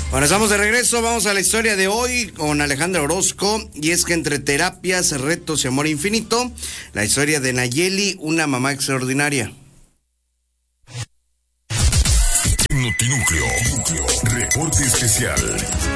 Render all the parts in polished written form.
Bueno, estamos de regreso, vamos a la historia de hoy con Alejandra Orozco, y es que entre terapias, retos y amor infinito, la historia de Nayeli, una mamá extraordinaria. Notinúcleo, reporte especial.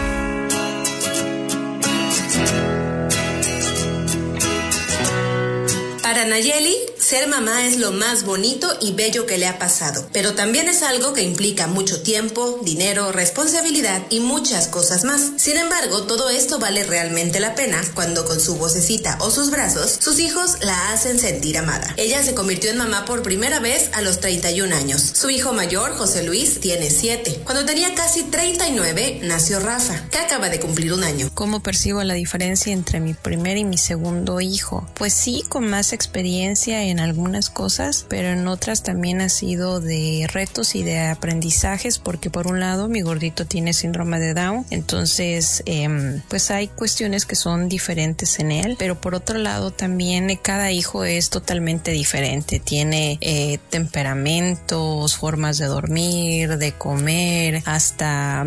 Para Nayeli, ser mamá es lo más bonito y bello que le ha pasado, pero también es algo que implica mucho tiempo, dinero, responsabilidad y muchas cosas más. Sin embargo, todo esto vale realmente la pena cuando con su vocecita o sus brazos, sus hijos la hacen sentir amada. Ella se convirtió en mamá por primera vez a los 31 años. Su hijo mayor, José Luis, tiene 7. Cuando tenía casi 39, nació Rafa, que acaba de cumplir un año. ¿Cómo percibo la diferencia entre mi primer y mi segundo hijo? Pues sí, con más experiencia en algunas cosas, pero en otras también ha sido de retos y de aprendizajes, porque por un lado mi gordito tiene síndrome de Down, entonces pues hay cuestiones que son diferentes en él, pero por otro lado también cada hijo es totalmente diferente, tiene temperamentos, formas de dormir, de comer, hasta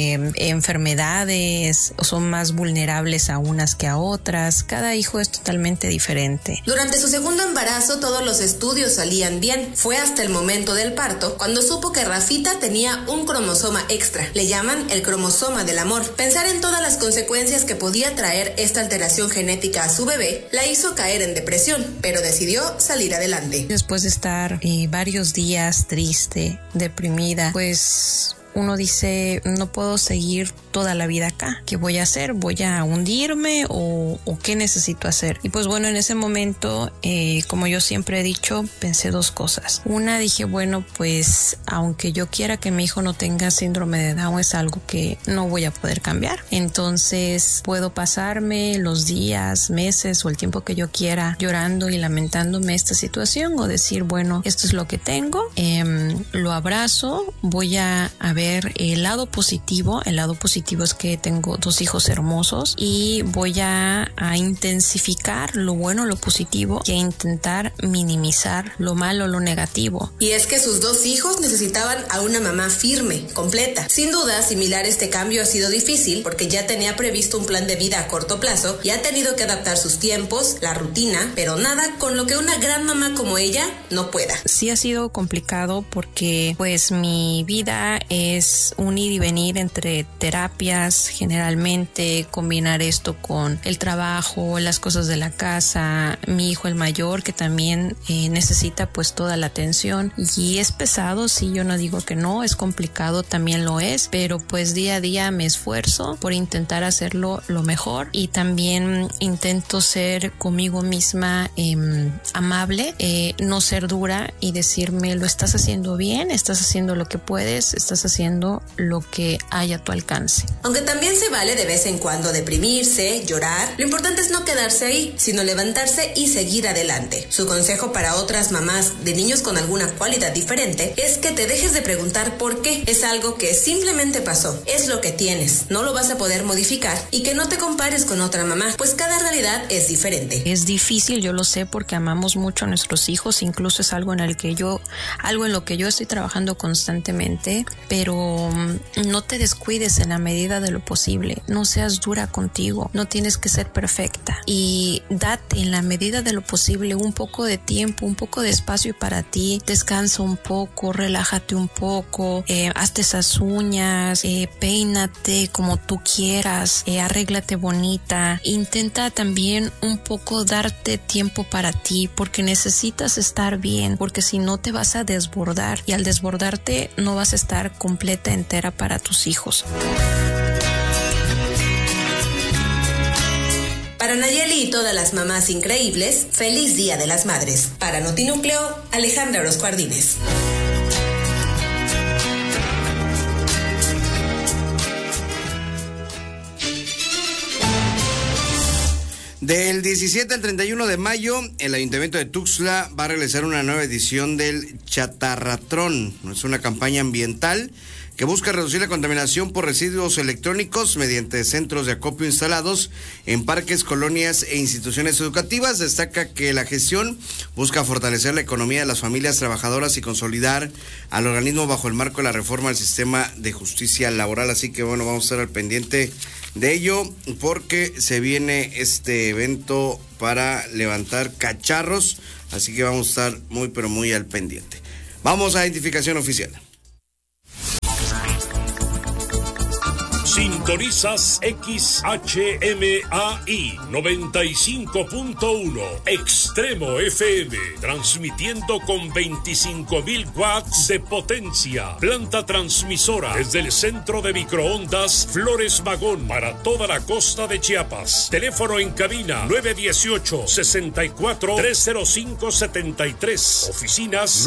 enfermedades, son más vulnerables a unas que a otras, cada hijo es totalmente diferente. Durante su segundo embarazo todos los estudios salían bien. Fue hasta el momento del parto cuando supo que Rafita tenía un cromosoma extra. Le llaman el cromosoma del amor. Pensar en todas las consecuencias que podía traer esta alteración genética a su bebé la hizo caer en depresión, pero decidió salir adelante. Después de estar varios días triste, deprimida, pues uno dice, no puedo seguir toda la vida acá. ¿Qué voy a hacer? ¿Voy a hundirme o qué necesito hacer? Y pues bueno, en ese momento, como yo siempre he dicho, pensé dos cosas. Una, dije, bueno, pues aunque yo quiera que mi hijo no tenga síndrome de Down, es algo que no voy a poder cambiar. Entonces puedo pasarme los días, meses o el tiempo que yo quiera llorando y lamentándome esta situación, o decir, bueno, esto es lo que tengo, lo abrazo, voy a ver el lado positivo. El lado positivo es que tengo 2 hijos hermosos y voy a intensificar lo bueno, lo positivo, y a intentar minimizar lo malo, lo negativo. Y es que sus 2 hijos necesitaban a una mamá firme, completa. Sin duda, asimilar este cambio ha sido difícil porque ya tenía previsto un plan de vida a corto plazo y ha tenido que adaptar sus tiempos, la rutina, pero nada con lo que una gran mamá como ella no pueda. Sí ha sido complicado porque pues mi vida es un ir y venir entre terapias, generalmente combinar esto con el trabajo, las cosas de la casa, mi hijo el mayor que también necesita pues toda la atención, y es pesado, sí, yo no digo que no, es complicado, también lo es, pero pues día a día me esfuerzo por intentar hacerlo lo mejor, y también intento ser conmigo misma amable, no ser dura y decirme, lo estás haciendo bien, estás haciendo lo que puedes, estás haciendo lo que hay a tu alcance. Aunque también se vale de vez en cuando deprimirse, llorar, lo importante es no quedarse ahí, sino levantarse y seguir adelante. Su consejo para otras mamás de niños con alguna cualidad diferente es que te dejes de preguntar por qué. Es algo que simplemente pasó, es lo que tienes, no lo vas a poder modificar, y que no te compares con otra mamá, pues cada realidad es diferente. Es difícil, yo lo sé, porque amamos mucho a nuestros hijos, incluso es algo en lo que yo estoy trabajando constantemente, pero no te descuides en la medida de lo posible, no seas dura contigo, no tienes que ser perfecta, y date en la medida de lo posible un poco de tiempo, un poco de espacio para ti, descansa un poco, relájate un poco, hazte esas uñas, peínate como tú quieras, arréglate bonita, intenta también un poco darte tiempo para ti, porque necesitas estar bien, porque si no te vas a desbordar, y al desbordarte no vas a estar completa, entera para tus hijos. Para Nayeli y todas las mamás increíbles, feliz Día de las Madres. Para Notinúcleo, Alejandra Orozco Ardínez. Del 17 al 31 de mayo, el Ayuntamiento de Tuxtla va a realizar una nueva edición del Chatarratrón. Es una campaña ambiental que busca reducir la contaminación por residuos electrónicos mediante centros de acopio instalados en parques, colonias e instituciones educativas. Destaca que la gestión busca fortalecer la economía de las familias trabajadoras y consolidar al organismo bajo el marco de la reforma del sistema de justicia laboral. Así que bueno, vamos a estar al pendiente de ello porque se viene este evento para levantar cacharros, así que vamos a estar muy pero muy al pendiente. Vamos a identificación oficial. Sintonizas XHMAI 95.1 Extremo FM, transmitiendo con 25,000 watts de potencia. Planta transmisora desde el centro de microondas Flores Magón para toda la costa de Chiapas. Teléfono en cabina 918-64-305-73. Oficinas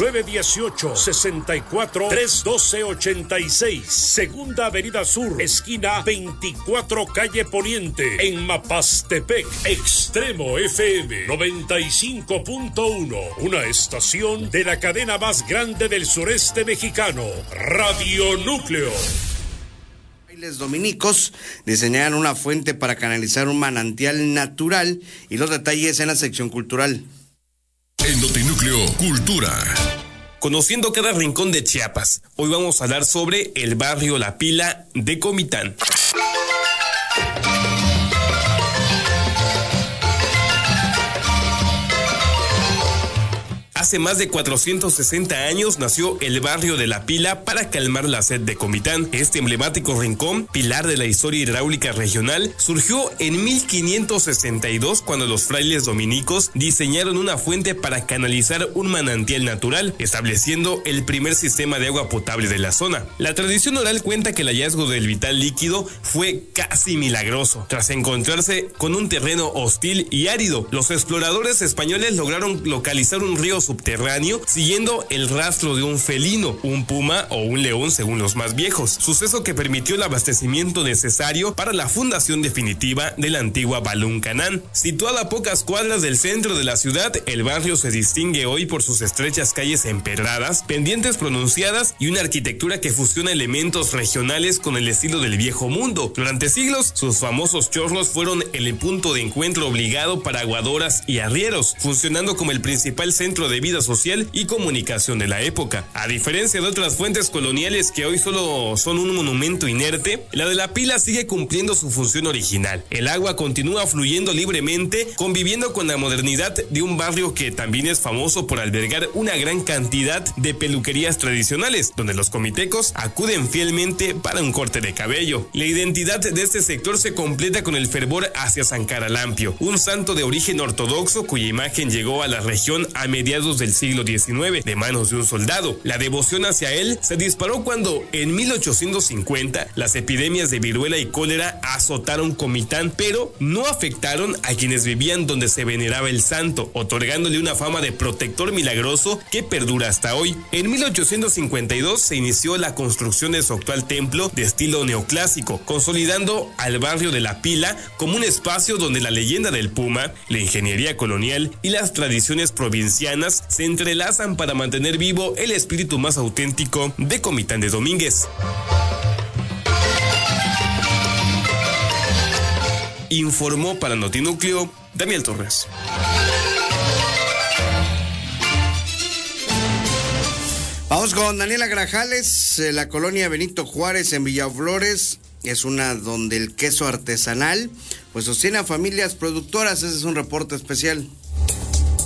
918-64-312-86. Segunda Avenida Sur, esquina 24 calle Poniente, en Mapastepec. Extremo FM 95.1, una estación de la cadena más grande del sureste mexicano, Radio Núcleo. Frailes dominicos diseñaron una fuente para canalizar un manantial natural y los detalles en la sección cultural. En Notinúcleo, Cultura. Conociendo cada rincón de Chiapas, hoy vamos a hablar sobre el barrio La Pila de Comitán. Hace más de 460 años nació el barrio de La Pila para calmar la sed de Comitán. Este emblemático rincón, pilar de la historia hidráulica regional, surgió en 1562 cuando los frailes dominicos diseñaron una fuente para canalizar un manantial natural, estableciendo el primer sistema de agua potable de la zona. La tradición oral cuenta que el hallazgo del vital líquido fue casi milagroso. Tras encontrarse con un terreno hostil y árido, los exploradores españoles lograron localizar un río subterráneo siguiendo el rastro de un felino, un puma o un león según los más viejos, suceso que permitió el abastecimiento necesario para la fundación definitiva de la antigua Balún-Canán. Situado a pocas cuadras del centro de la ciudad, el barrio se distingue hoy por sus estrechas calles empedradas, pendientes pronunciadas y una arquitectura que fusiona elementos regionales con el estilo del viejo mundo. Durante siglos, sus famosos chorros fueron el punto de encuentro obligado para aguadoras y arrieros, funcionando como el principal centro de vida social y comunicación de la época. A diferencia de otras fuentes coloniales que hoy solo son un monumento inerte, la de La Pila sigue cumpliendo su función original. El agua continúa fluyendo libremente, conviviendo con la modernidad de un barrio que también es famoso por albergar una gran cantidad de peluquerías tradicionales, donde los comitecos acuden fielmente para un corte de cabello. La identidad de este sector se completa con el fervor hacia San Caralampio, un santo de origen ortodoxo cuya imagen llegó a la región a mediados del siglo XIX de manos de un soldado. La devoción hacia él se disparó cuando en 1850 las epidemias de viruela y cólera azotaron Comitán, pero no afectaron a quienes vivían donde se veneraba el santo, otorgándole una fama de protector milagroso que perdura hasta hoy. En 1852 se inició la construcción de su actual templo de estilo neoclásico, consolidando al barrio de La Pila como un espacio donde la leyenda del puma, la ingeniería colonial y las tradiciones provincianas se entrelazan para mantener vivo el espíritu más auténtico de Comitán de Domínguez. Informó para Notinúcleo Daniel Torres. Vamos con Daniela Grajales. La colonia Benito Juárez en Villaflores es una donde el queso artesanal pues sostiene a familias productoras. Ese es un reporte especial.